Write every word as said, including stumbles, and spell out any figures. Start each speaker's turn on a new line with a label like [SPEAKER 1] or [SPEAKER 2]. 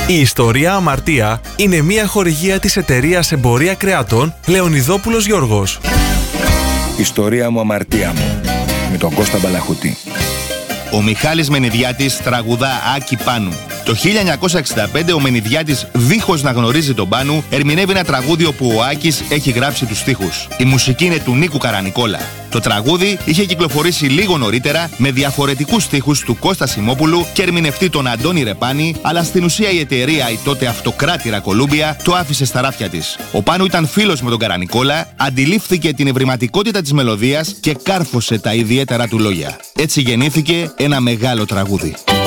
[SPEAKER 1] Η ιστορία Αμαρτία είναι μια χορηγία της εταιρείας εμπορία κρεατών Λεωνιδόπουλος Γιώργος.
[SPEAKER 2] Ιστορία μου, αμαρτία μου, με τον Κώστα Μπαλαχούτη.
[SPEAKER 3] Ο Μιχάλης Μενιδιάτης τραγουδά Άκη Πάνου. Το χίλια εννιακόσια εξήντα πέντε ο Μενιδιάτης, δίχως να γνωρίζει τον Πάνου, ερμηνεύει ένα τραγούδι όπου ο Άκης έχει γράψει τους στίχους. Η μουσική είναι του Νίκου Καρανικόλα. Το τραγούδι είχε κυκλοφορήσει λίγο νωρίτερα με διαφορετικούς στίχους του Κώστα Σιμόπουλου και ερμηνευτεί τον Αντώνη Ρεπάνη, αλλά στην ουσία η εταιρεία, η τότε αυτοκράτηρα Κολούμπια, το άφησε στα ράφια της. Ο Πάνου ήταν φίλος με τον Καρανικόλα, αντιλήφθηκε την ευρηματικότητα της μελωδίας και κάρφωσε τα ιδιαίτερα του λόγια. Έτσι γεννήθηκε ένα μεγάλο τραγούδι.